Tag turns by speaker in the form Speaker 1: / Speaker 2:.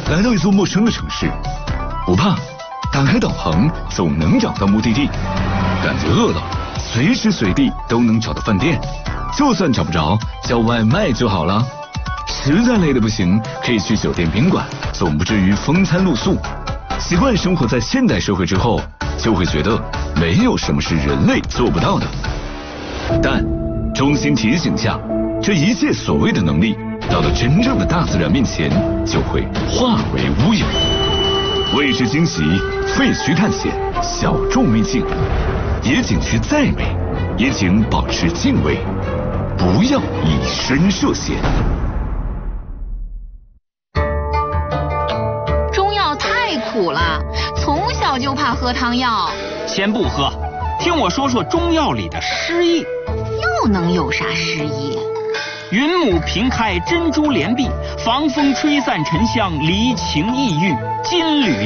Speaker 1: 来到一座陌生的城市，不怕，打开导航总能找到目的地。感觉饿了，随时随地都能找到饭店，就算找不着，叫外卖就好了。实在累得不行，可以去酒店宾馆，总不至于风餐露宿。习惯生活在现代社会之后，就会觉得没有什么是人类做不到的。但衷心提醒下，这一切所谓的能力，到了真正的大自然面前，就会化为乌有。未知惊喜，废墟探险，小众秘境，野景区再美，也请保持敬畏，不要以身涉险。
Speaker 2: 中药太苦了，从小就怕喝汤药。
Speaker 3: 先不喝，听我说说中药里的诗意。
Speaker 2: 又能有啥诗意？
Speaker 3: 云母平开珍珠帘壁，防风吹散沉香，离情抑郁。金缕